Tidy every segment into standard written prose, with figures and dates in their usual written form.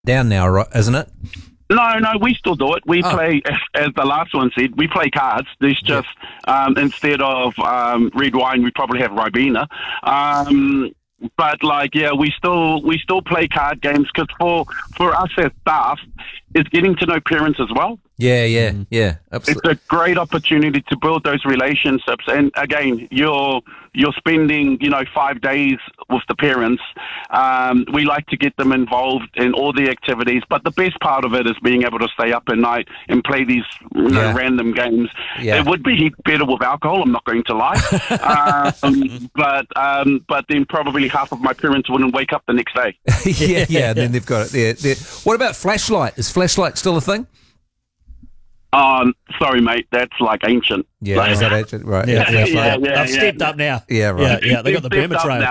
down now, right, isn't it? No, we still do it. We play, as the last one said, we play cards. There's just, instead of red wine, we probably have Ribena. But we still play card games because for us as staff, it's getting to know parents as well. Yeah, absolutely. It's a great opportunity to build those relationships. And again, you're spending 5 days with the parents. We like to get them involved in all the activities, but the best part of it is being able to stay up at night and play these random games. It would be better with alcohol, I'm not going to lie. But then probably half of my parents wouldn't wake up the next day. And then they've got it there. What about flashlight? Is flashlight still a thing? Sorry, mate. That's ancient. Yeah, is that ancient? Right. I've stepped up now. Yeah, right. Yeah, they got the Burma Trail.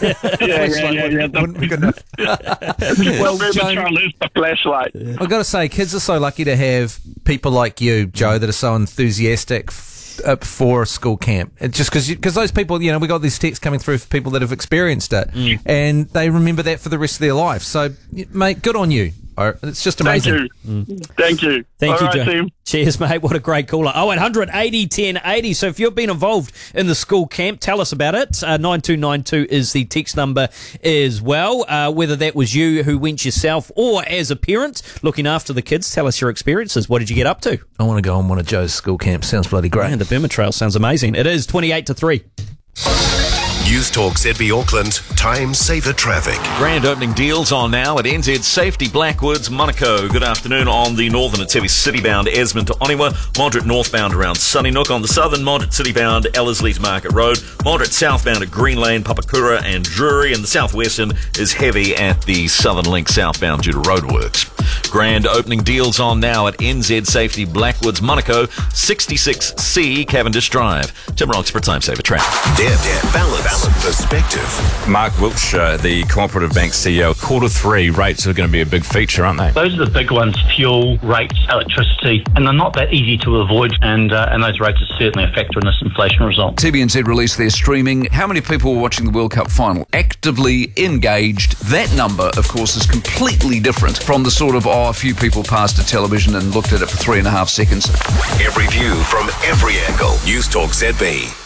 Well, Burma Trail is the flashlight. I've got to say, kids are so lucky to have people like you, Joe, that are so enthusiastic for a school camp. Just because those people, we got these texts coming through for people that have experienced it, and they remember that for the rest of their life. So, mate, good on you. It's just amazing. Thank you. Thank you, Joe. Cheers, mate. What a great caller. 0800 80 1080. So if you've been involved in the school camp, tell us about it. 9292 is the text number as well. Whether that was you who went yourself or as a parent looking after the kids, tell us your experiences. What did you get up to? I want to go on one of Joe's school camps. Sounds bloody great. Man, the Burma Trail sounds amazing. It is 28 to 3. News Talk ZB Auckland, time saver traffic. Grand opening deals on now at NZ Safety Blackwoods, Monaco. Good afternoon on the northern and heavy city-bound Esmond to Oniwa. Moderate northbound around Sunnynook. On the southern, moderate city-bound Ellerslie to Market Road. Moderate southbound at Green Lane, Papakura and Drury. And the southwestern is heavy at the Southern Link southbound due to roadworks. Grand opening deals on now at NZ Safety Blackwoods, Monaco, 66C Cavendish Drive. Tim Roxburgh, time saver traffic. Balance. Perspective. Mark Wiltshire, the Cooperative Bank CEO. Q3 rates are going to be a big feature, aren't they? Those are the big ones: fuel, rates, electricity, and they're not that easy to avoid. And those rates are certainly a factor in this inflation result. TVNZ released their streaming. How many people were watching the World Cup final? Actively engaged. That number, of course, is completely different from the sort of a few people passed a television and looked at it for 3.5 seconds. Every view from every angle. News Talk ZB.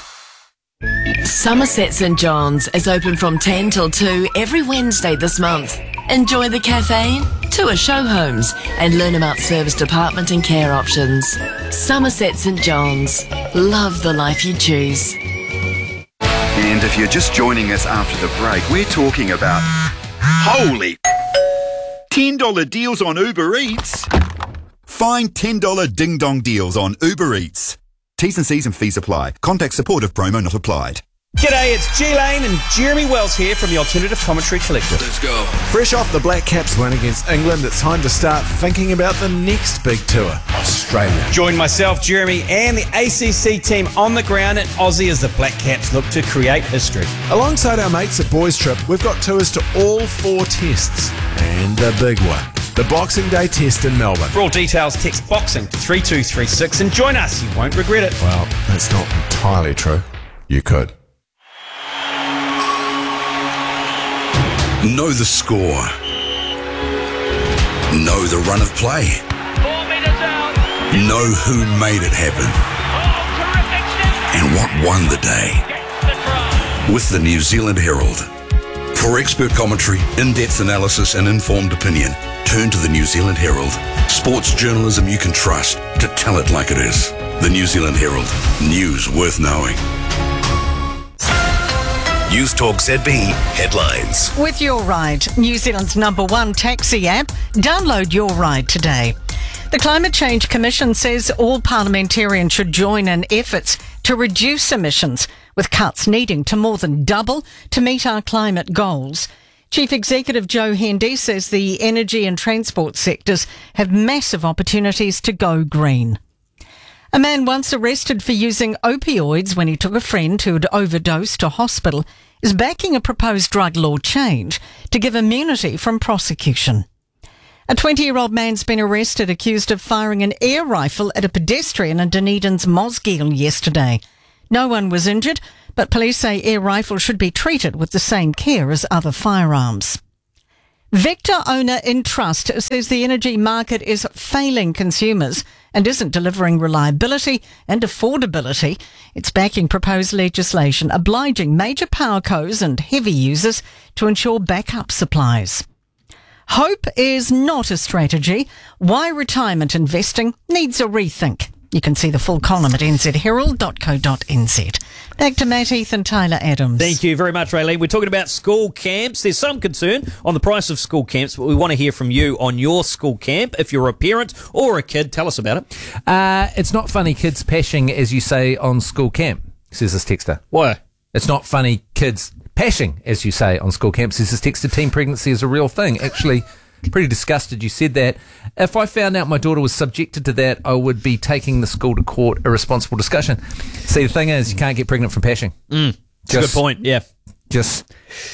Somerset St John's is open from 10 till 2 every Wednesday this month. Enjoy the cafe, tour show homes and learn about service department and care options. Somerset St John's. Love the life you choose. And if you're just joining us after the break, we're talking about holy $10 deals on Uber Eats. Find $10 ding-dong deals on Uber Eats. T's and C's and fees apply. Contact support if promo not applied. G'day, it's G Lane and Jeremy Wells here from the Alternative Commentary Collective. Let's go. Fresh off the Black Caps win against England, it's time to start thinking about the next big tour, Australia. Join myself, Jeremy, and the ACC team on the ground in Aussie as the Black Caps look to create history. Alongside our mates at Boys Trip, we've got tours to all 4 tests. And the big one, the Boxing Day test in Melbourne. For all details, text BOXING to 3236 and join us. You won't regret it. Well, that's not entirely true. You could. Know the score. Know the run of play. 4 meters out. Know who made it happen. And what won the day. With the New Zealand Herald. For expert commentary, in-depth analysis and informed opinion, turn to the New Zealand Herald. Sports journalism you can trust to tell it like it is. The New Zealand Herald. News worth knowing. News Talk ZB headlines. With Your Ride, New Zealand's #1 taxi app, download Your Ride today. The Climate Change Commission says all parliamentarians should join in efforts to reduce emissions, with cuts needing to more than double to meet our climate goals. Chief Executive Joe Hendy says the energy and transport sectors have massive opportunities to go green. A man once arrested for using opioids when he took a friend who had overdosed to hospital is backing a proposed drug law change to give immunity from prosecution. A 20-year-old man's been arrested accused of firing an air rifle at a pedestrian in Dunedin's Mosgiel yesterday. No one was injured, but police say air rifles should be treated with the same care as other firearms. Vector owner Entrust says the energy market is failing consumers and isn't delivering reliability and affordability. It's backing proposed legislation obliging major powercos and heavy users to ensure backup supplies. Hope is not a strategy. Why retirement investing needs a rethink. You can see the full column at nzherald.co.nz. Back to Matt Heath and Tyler Adams. Thank you very much, Raylene. We're talking about school camps. There's some concern on the price of school camps, but we want to hear from you on your school camp. If you're a parent or a kid, tell us about it. It's not funny kids pashing, as you say, on school camp, says this texter. Why? It's not funny kids pashing, as you say, on school camp, says this texter. Teen pregnancy is a real thing. Actually, pretty disgusted you said that. If I found out my daughter was subjected to that, I would be taking the school to court, a responsible discussion. See, the thing is, you can't get pregnant from pashing. That's a good point, yeah. Just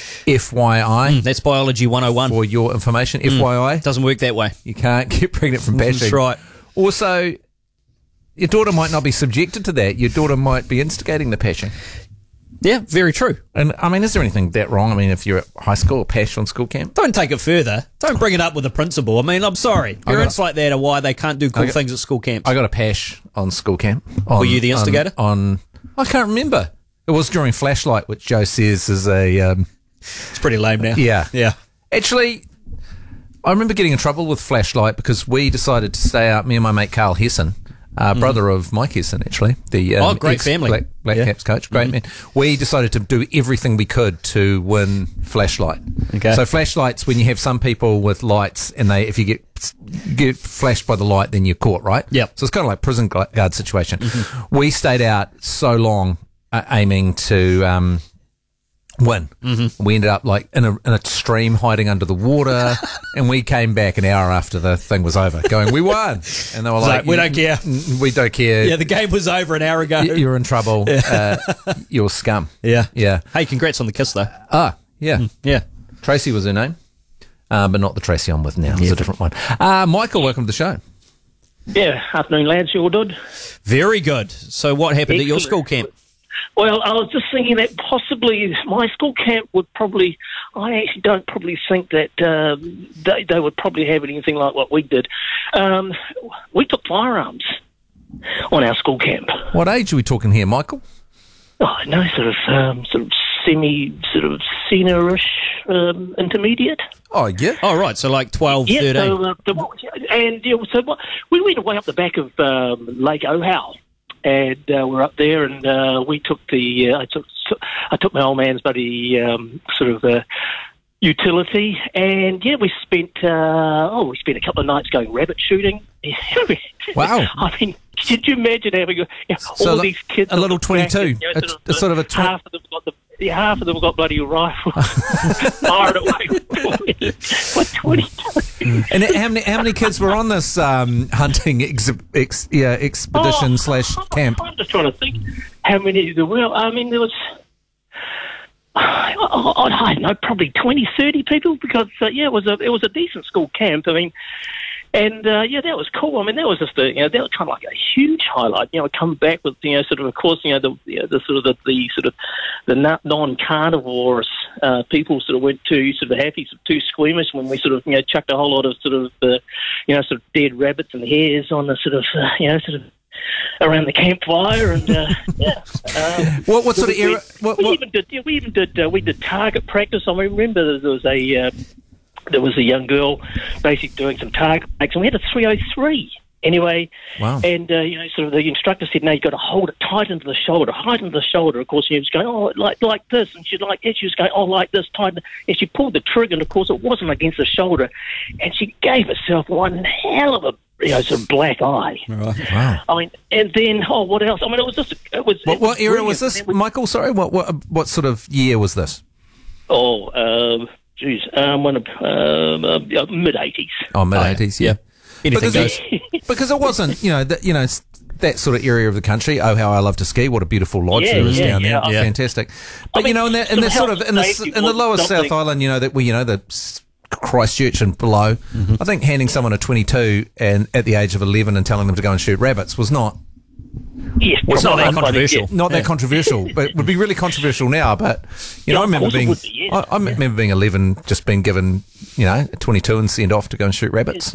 FYI. That's biology 101. For your information, FYI. Doesn't work that way. You can't get pregnant from pashing. That's right. Also, your daughter might not be subjected to that. Your daughter might be instigating the pashing. Yeah, very true. And, I mean, is there anything that wrong? I mean, if you're at high school or pash on school camp? Don't take it further. Don't bring it up with the principal. I mean, I'm sorry. Parents like that are why they can't do cool things at school camps. I got a pash on school camp. Were you the instigator? I can't remember. It was during Flashlight, which Joe says is a... it's pretty lame now. Yeah. Yeah. Actually, I remember getting in trouble with Flashlight because we decided to stay out, me and my mate Carl Hesson, brother of Mike Hesson, actually. The great family. Black Caps coach, great man. We decided to do everything we could to win Flashlight. Okay. So Flashlights, when you have some people with lights and if you get flashed by the light, then you're caught, right? Yep. So it's kind of like prison guard situation. We stayed out so long aiming to win. We ended up like in a stream hiding under the water, and we came back an hour after the thing was over going, we won. And they were like, we don't care. We don't care. Yeah, the game was over an hour ago. You're in trouble. You're scum. Yeah. Yeah. Hey, congrats on the kiss, though. Yeah. Yeah. Tracy was her name, but not the Tracy I'm with now. It was a different one. Michael, welcome to the show. Yeah, afternoon, lads. You all good? Very good. So what happened at your school camp? Well, I was just thinking that possibly my school camp would probably, I actually don't probably think that they would probably have anything like what we did. We took firearms on our school camp. What age are we talking here, Michael? Oh, no, sort of senior-ish, intermediate. Oh, yeah? Oh, right, so like 12, yeah, 13. We went away up the back of Lake Ohau. And we're up there, and we took I took my old man's buddy utility, and we spent a couple of nights going rabbit shooting. Wow! I mean, could you imagine having all these kids? A little 22, sort of a 20. Half of them got bloody rifles fired away with 22. And how many kids were on this hunting expedition / camp? I'm just trying to think how many there were. I mean, there was, I don't know, probably 20, 30 people because, it was a decent school camp. I mean, and that was cool. I mean, that was just that was kind of like a huge highlight. Come back with the non-carnivorous people sort of went too happy, too squeamish when we chucked a whole lot of dead rabbits and hares on the around the campfire and what sort of era? We did target practice. I remember there was a young girl basically doing some target practice, and we had a 303. Anyway, wow. And the instructor said, "No, you got to hold it tight into the shoulder, tight into the shoulder." Of course, she was going, "Oh, like this," and she was going, "Oh, like this, tight." And she pulled the trigger, and of course, it wasn't against the shoulder, and she gave herself one hell of a black eye. Right. Wow. I mean, and then what else? I mean, it was just What era was this, Michael? Sorry, what sort of year was this? Oh, mid-80s. Oh, mid-80s, yeah. Anything goes. Because it wasn't, that sort of area of the country. Oh, how I love to ski! What a beautiful lodge there is down there. Yeah. Fantastic. But in the lower South Island, the Christchurch and below, I think handing someone a 22 and at the age of 11 and telling them to go and shoot rabbits was not Yes, Well, it's not that probably, controversial. yeah. Not that controversial, but it would be really controversial now. But Yeah, I of remember course it being, would be, yes. I remember being 11, just being given, 22 and sent off to go and shoot rabbits.